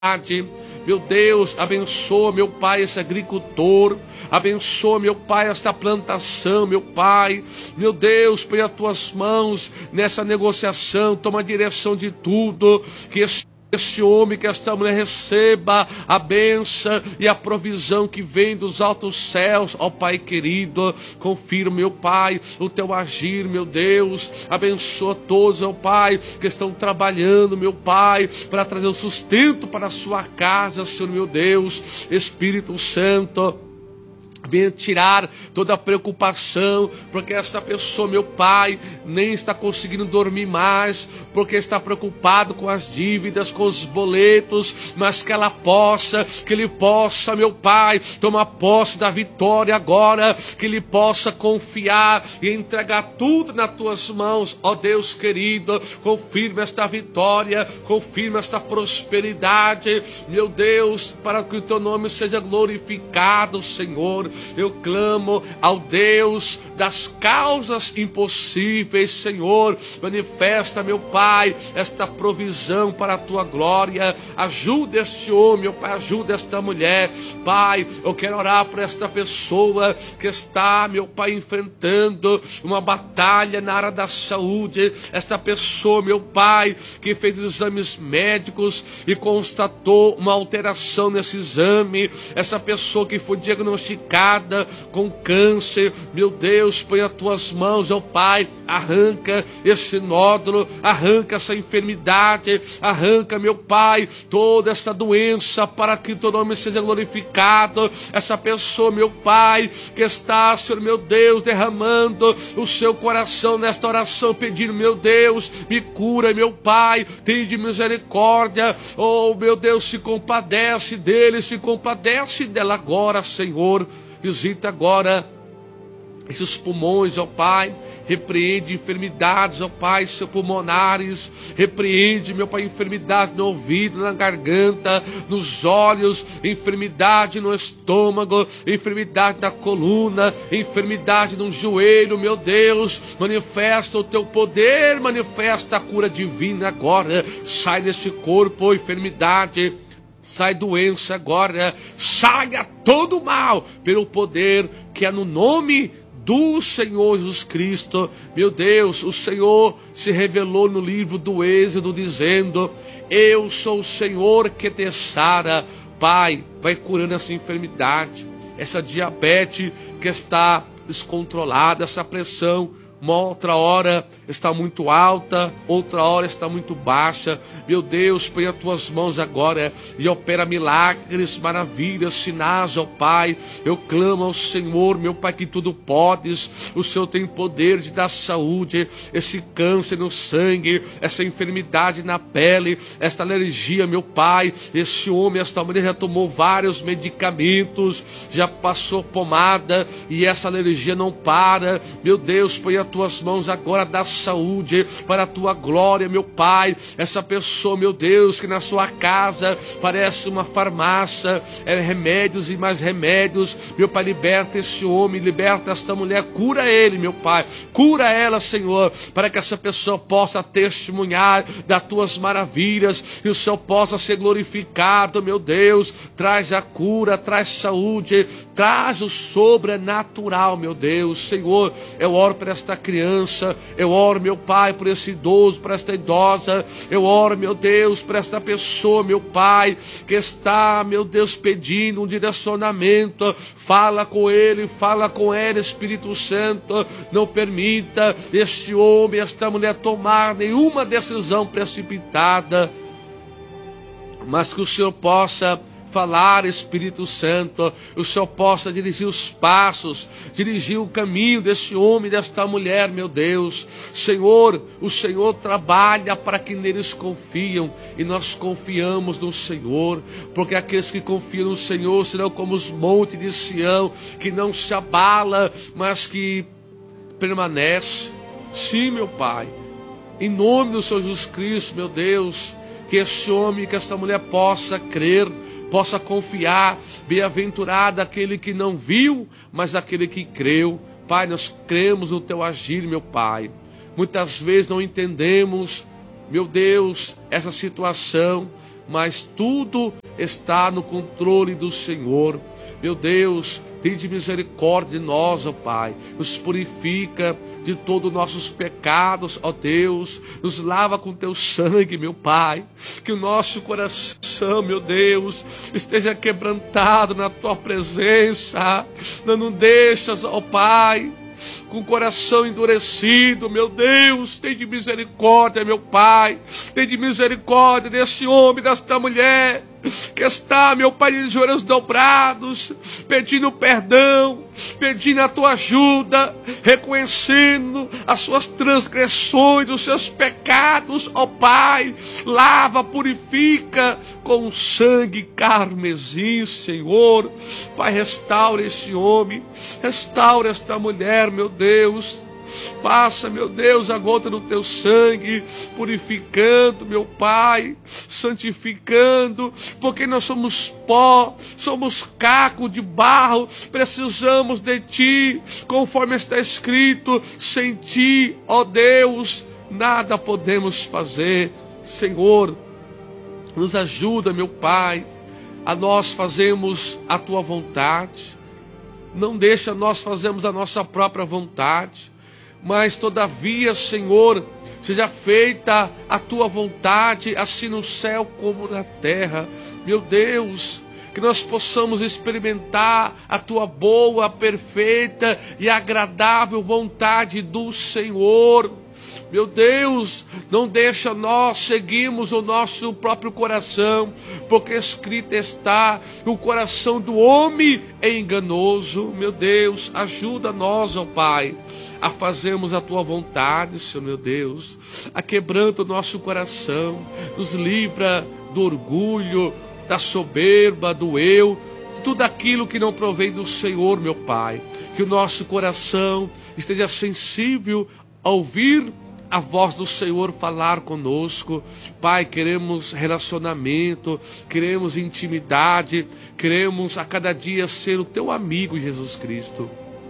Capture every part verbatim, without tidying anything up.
Meu Deus, abençoa, meu Pai, esse agricultor. Abençoa, meu Pai, esta plantação, meu Pai. Meu Deus, põe as tuas mãos nessa negociação. Toma a direção de tudo. Que esse Este homem, que esta mulher receba a bênção e a provisão que vem dos altos céus, ó Pai querido. Confirma, meu Pai, o teu agir, meu Deus. Abençoa todos, ó Pai, que estão trabalhando, meu Pai, para trazer o sustento para a sua casa, Senhor, meu Deus. Espírito Santo, venha tirar toda a preocupação, porque essa pessoa, meu Pai, nem está conseguindo dormir mais, porque está preocupado com as dívidas, com os boletos, mas que ela possa, que ele possa, meu Pai, tomar posse da vitória agora, que ele possa confiar e entregar tudo nas tuas mãos, ó Deus querido. Confirma esta vitória, confirma esta prosperidade, meu Deus, para que o teu nome seja glorificado, Senhor. Eu clamo ao Deus das causas impossíveis, Senhor. Manifesta, meu Pai, esta provisão para a tua glória. Ajuda este homem, meu Pai, ajuda esta mulher. Pai, eu quero orar por esta pessoa que está, meu Pai, enfrentando uma batalha na área da saúde. Esta pessoa, meu Pai, que fez exames médicos e constatou uma alteração nesse exame. Essa pessoa que foi diagnosticada com câncer, meu Deus, põe as tuas mãos, ó Pai, arranca esse nódulo, arranca essa enfermidade, arranca, meu Pai, toda essa doença, para que o teu nome seja glorificado. Essa pessoa, meu Pai, que está, Senhor, meu Deus, derramando o seu coração nesta oração, pedindo, meu Deus, me cura, meu Pai, tem de misericórdia, oh, meu Deus, se compadece dele, se compadece dela agora, Senhor. Visita agora esses pulmões, ó Pai. Repreende enfermidades, ó Pai, seus pulmonares. Repreende, meu Pai, enfermidade no ouvido, na garganta, nos olhos, enfermidade no estômago, enfermidade na coluna, enfermidade no joelho, meu Deus. Manifesta o teu poder, manifesta a cura divina agora. Sai deste corpo, enfermidade. Sai doença agora, saia todo mal, pelo poder que é no nome do Senhor Jesus Cristo. Meu Deus, o Senhor se revelou no livro do Êxodo, dizendo: eu sou o Senhor que te sara. Pai, vai curando essa enfermidade, essa diabetes que está descontrolada, essa pressão. Uma outra hora está muito alta, outra hora está muito baixa. Meu Deus, põe as tuas mãos agora e opera milagres, maravilhas, sinais, ó Pai. Eu clamo ao Senhor, meu Pai, que tudo podes. O Senhor tem poder de dar saúde. Esse câncer no sangue, essa enfermidade na pele, esta alergia, meu Pai. Esse homem, esta mulher já tomou vários medicamentos, já passou pomada e essa alergia não para. Meu Deus, põe a tuas mãos agora da saúde, para a tua glória, meu Pai. Essa pessoa, meu Deus, que na sua casa parece uma farmácia, é remédios e mais remédios, meu Pai, liberta esse homem, liberta esta mulher, cura ele, meu Pai, cura ela, Senhor, para que essa pessoa possa testemunhar das tuas maravilhas, e o Senhor possa ser glorificado, meu Deus. Traz a cura, traz saúde, traz o sobrenatural, meu Deus. Senhor, eu oro por esta criança, eu oro, meu Pai, por esse idoso, por esta idosa, eu oro, meu Deus, por esta pessoa, meu Pai, que está, meu Deus, pedindo um direcionamento. Fala com ele, fala com ela, Espírito Santo. Não permita este homem, esta mulher tomar nenhuma decisão precipitada, mas que o Senhor possa falar, Espírito Santo, o Senhor possa dirigir os passos, dirigir o caminho desse homem, desta mulher, meu Deus. Senhor, o Senhor trabalha para que neles confiam, e nós confiamos no Senhor, porque aqueles que confiam no Senhor serão como os montes de Sião, que não se abala, mas que permanece. Sim, meu Pai, em nome do Senhor Jesus Cristo, meu Deus, que esse homem, que essa mulher possa crer, possa confiar. Bem-aventurado aquele que não viu, mas aquele que creu. Pai, nós cremos no teu agir, meu Pai. Muitas vezes não entendemos, meu Deus, essa situação, mas tudo está no controle do Senhor. Meu Deus, tem de misericórdia de nós, ó Pai. Nos purifica de todos os nossos pecados, ó Deus. Nos lava com teu sangue, meu Pai. Que o nosso coração, meu Deus, esteja quebrantado na tua presença. Não nos deixas, ó Pai, com o coração endurecido. Meu Deus, tem de misericórdia, meu Pai. Tem de misericórdia desse homem, desta mulher que está, meu Pai, de joelhos dobrados, pedindo perdão, pedindo a tua ajuda, reconhecendo as suas transgressões, os seus pecados, ó Pai. Lava, purifica com sangue carmesim, Senhor. Pai, restaura esse homem, restaura esta mulher, meu Deus. Passa, meu Deus, a gota do teu sangue, purificando, meu Pai, santificando, porque nós somos pó, somos caco de barro, precisamos de Ti, conforme está escrito, sem Ti, ó Deus, nada podemos fazer. Senhor, nos ajuda, meu Pai, a nós fazermos a Tua vontade. Não deixa nós fazermos a nossa própria vontade, mas todavia, Senhor, seja feita a tua vontade, assim no céu como na terra. Meu Deus, que nós possamos experimentar a tua boa, perfeita e agradável vontade do Senhor. Meu Deus, não deixa nós seguirmos o nosso próprio coração, porque escrito está, o coração do homem é enganoso. Meu Deus, ajuda nós, ó Pai, a fazermos a tua vontade, Senhor, meu Deus, a quebranta o nosso coração, nos livra do orgulho, da soberba, do eu, de tudo aquilo que não provém do Senhor, meu Pai. Que o nosso coração esteja sensível a ouvir a voz do Senhor falar conosco. Pai, queremos relacionamento, queremos intimidade, queremos a cada dia ser o teu amigo, Jesus Cristo.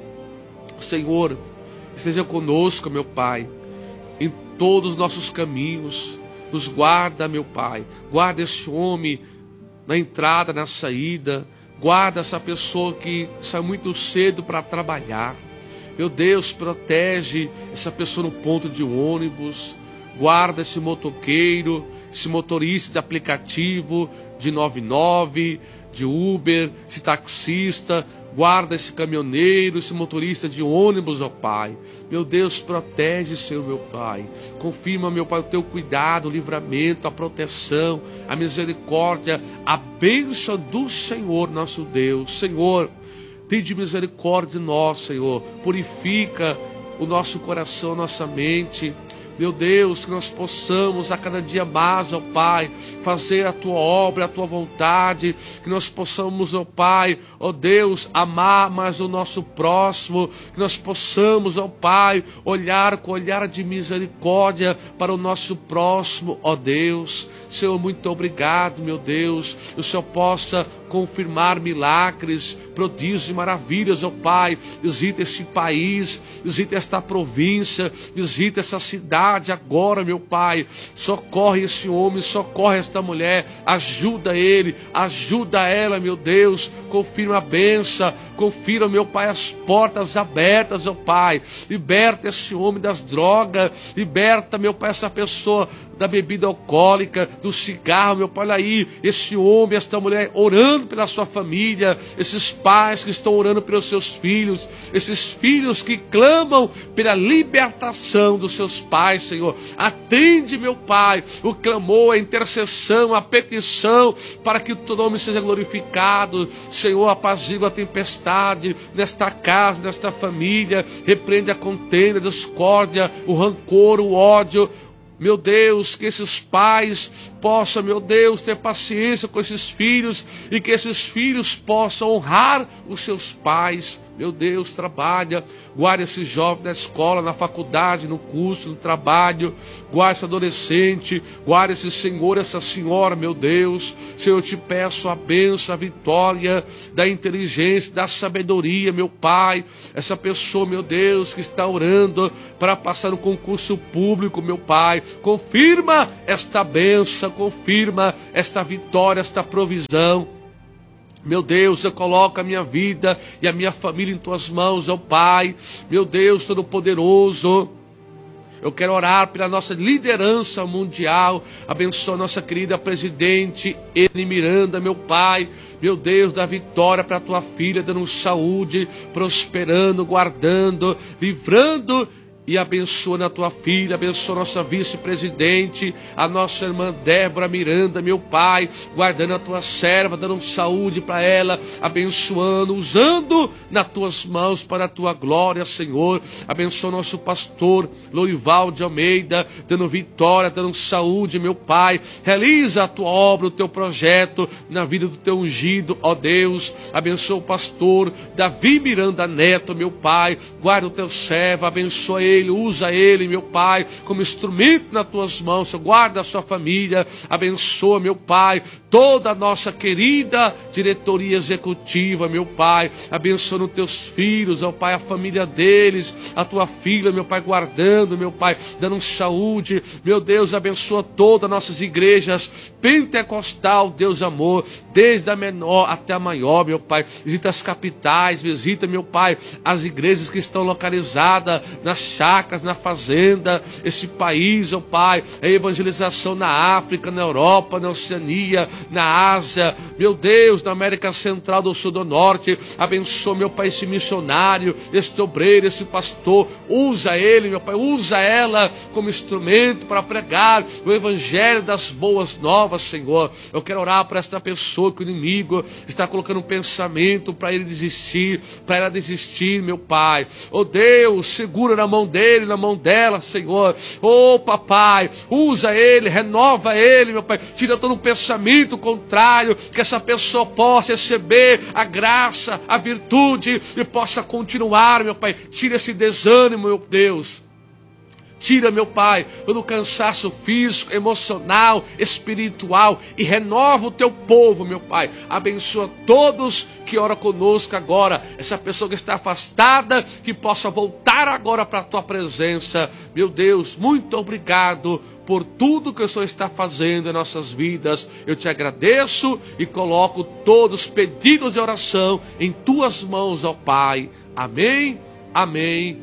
Senhor, esteja conosco, meu Pai, em todos os nossos caminhos. Nos guarda, meu Pai, guarda esse homem na entrada, na saída, guarda essa pessoa que sai muito cedo para trabalhar. Meu Deus, protege essa pessoa no ponto de ônibus, guarda esse motoqueiro, esse motorista de aplicativo, de noventa e nove, de Uber, esse taxista, guarda esse caminhoneiro, esse motorista de ônibus, ó Pai. Meu Deus, protege, Senhor, meu Pai. Confirma, meu Pai, o teu cuidado, o livramento, a proteção, a misericórdia, a bênção do Senhor, nosso Deus. Senhor, tem de misericórdia de nós, Senhor. Purifica o nosso coração, a nossa mente. Meu Deus, que nós possamos a cada dia mais, ó Pai, fazer a Tua obra, a Tua vontade. Que nós possamos, ó Pai, ó Deus, amar mais o nosso próximo. Que nós possamos, ó Pai, olhar com olhar de misericórdia para o nosso próximo, ó Deus. Senhor, muito obrigado, meu Deus. Que o Senhor possa confirmar milagres, prodígios e maravilhas, ó Pai. Visita esse país, visita esta província, visita essa cidade agora, meu Pai. Socorre esse homem, socorre esta mulher, ajuda ele, ajuda ela, meu Deus. Confirma a bênção, confirma, meu Pai, as portas abertas, ó Pai. Liberta esse homem das drogas, liberta, meu Pai, essa pessoa da bebida alcoólica, do cigarro, meu Pai. Olha aí, esse homem, esta mulher orando pela sua família, esses pais que estão orando pelos seus filhos, esses filhos que clamam pela libertação dos seus pais, Senhor. Atende, meu Pai, o clamor, a intercessão, a petição, para que o teu nome seja glorificado. Senhor, apazigua a tempestade nesta casa, nesta família, repreende a contenda, a discórdia, o rancor, o ódio. Meu Deus, que esses pais possam, meu Deus, ter paciência com esses filhos e que esses filhos possam honrar os seus pais. Meu Deus, trabalha, guarda esse jovem na escola, na faculdade, no curso, no trabalho, guarda esse adolescente, guarda esse senhor, essa senhora, meu Deus. Senhor, eu te peço a bênção, a vitória da inteligência, da sabedoria, meu Pai. Essa pessoa, meu Deus, que está orando para passar no concurso público, meu Pai, confirma esta bênção, confirma esta vitória, esta provisão. Meu Deus, eu coloco a minha vida e a minha família em tuas mãos, ó Pai. Meu Deus Todo-Poderoso, eu quero orar pela nossa liderança mundial. Abençoa a nossa querida presidente Eni Miranda, meu Pai. Meu Deus, dá vitória para a tua filha, dando saúde, prosperando, guardando, livrando e abençoa a tua filha, abençoa a nossa vice-presidente, a nossa irmã Débora Miranda, meu Pai, guardando a tua serva, dando saúde para ela, abençoando, usando nas tuas mãos para a tua glória, Senhor. Abençoa o nosso pastor Lourival de Almeida, dando vitória, dando saúde, meu Pai. Realiza a tua obra, o teu projeto na vida do teu ungido, ó Deus. Abençoa o pastor Davi Miranda Neto, meu Pai, guarda o teu servo, abençoa ele. Ele, usa ele, meu Pai, como instrumento nas tuas mãos. Guarda a sua família, abençoa, meu Pai, toda a nossa querida diretoria executiva, meu Pai, abençoa os teus filhos, ó Pai, a família deles, a tua filha, meu Pai, guardando, meu Pai, dando saúde, meu Deus, abençoa todas as nossas igrejas pentecostal, Deus amor, desde a menor até a maior, meu Pai. Visita as capitais, visita, meu Pai, as igrejas que estão localizadas nas chacras, na fazenda, esse país, ó Pai, a evangelização na África, na Europa, na Oceania, na Ásia, meu Deus, na América Central, do Sul, do Norte. Abençoa, meu Pai, esse missionário, esse obreiro, esse pastor, usa ele, meu Pai, usa ela como instrumento para pregar o evangelho das boas novas, Senhor. Eu quero orar para esta pessoa que o inimigo está colocando um pensamento para ele desistir, para ela desistir, meu Pai. Oh Deus, segura na mão dele, na mão dela, Senhor. Oh papai, usa ele, renova ele, meu Pai. Tira todo um pensamento contrário, que essa pessoa possa receber a graça, a virtude e possa continuar, meu Pai. Tira esse desânimo, meu Deus. Tira, meu Pai, todo o cansaço físico, emocional, espiritual e renova o teu povo, meu Pai. Abençoa todos que oram conosco agora. Essa pessoa que está afastada, que possa voltar agora para a tua presença. Meu Deus, muito obrigado por tudo que o Senhor está fazendo em nossas vidas. Eu te agradeço e coloco todos os pedidos de oração em tuas mãos, ó Pai. Amém, amém.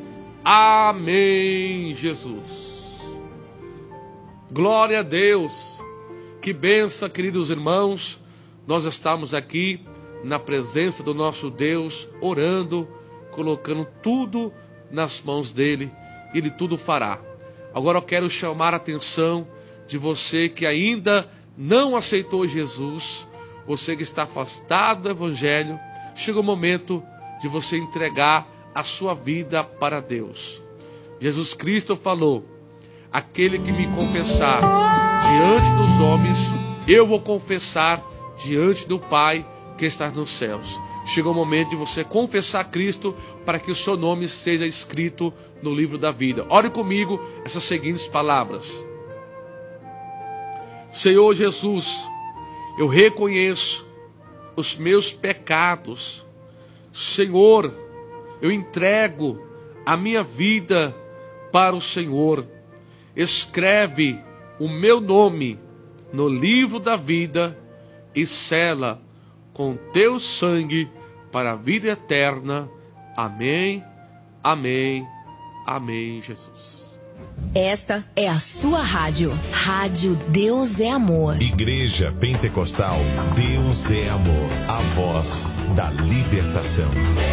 Amém, Jesus. Glória a Deus. Que bênção, queridos irmãos. Nós estamos aqui na presença do nosso Deus, orando, colocando tudo nas mãos dele. Ele tudo fará. Agora eu quero chamar a atenção de você que ainda não aceitou Jesus, você que está afastado do Evangelho. Chega o momento de você entregar a sua vida para Deus. Jesus Cristo falou: aquele que me confessar diante dos homens, eu vou confessar diante do Pai que está nos céus. Chegou o momento de você confessar Cristo para que o seu nome seja escrito no livro da vida. Ore comigo essas seguintes palavras: Senhor Jesus, eu reconheço os meus pecados. Senhor, eu entrego a minha vida para o Senhor. Escreve o meu nome no livro da vida e sela com teu sangue para a vida eterna. Amém, amém, amém, Jesus. Esta é a sua rádio. Rádio Deus é Amor. Igreja Pentecostal Deus é Amor. A voz da libertação.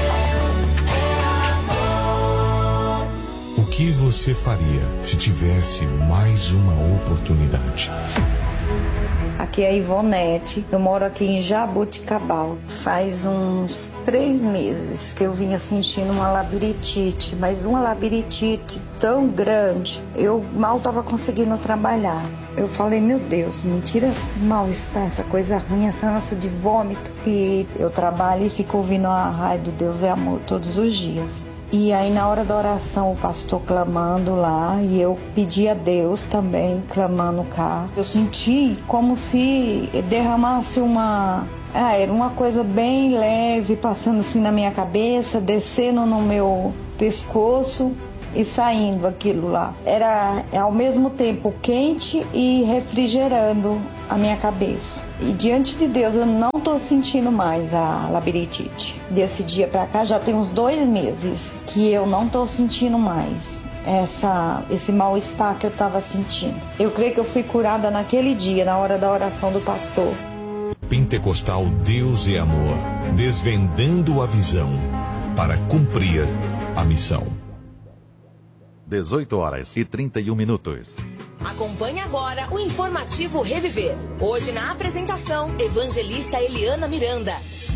O que você faria se tivesse mais uma oportunidade? Aqui é a Ivonete, eu moro aqui em Jaboticabal. Faz uns três meses que eu vinha sentindo uma labirintite, mas uma labirintite tão grande, eu mal estava conseguindo trabalhar. Eu falei, meu Deus, me tira esse mal-estar, essa coisa ruim, essa ânsia de vômito. E eu trabalho e fico ouvindo a rádio Deus é Amor todos os dias. E aí na hora da oração o pastor clamando lá e eu pedi a Deus também, clamando cá. Eu senti como se derramasse uma... Ah, era uma coisa bem leve, passando assim na minha cabeça, descendo no meu pescoço e saindo aquilo lá. Era ao mesmo tempo quente e refrigerando a minha cabeça. E diante de Deus eu não tô sentindo mais a labirintite. Desse dia pra cá já tem uns dois meses que eu não tô sentindo mais essa, esse mal-estar que eu tava sentindo. Eu creio que eu fui curada naquele dia, na hora da oração do pastor. Pentecostal Deus é Amor, desvendando a visão para cumprir a missão. dezoito horas e trinta e um minutos. Acompanhe agora o informativo Reviver. Hoje na apresentação, evangelista Eliana Miranda.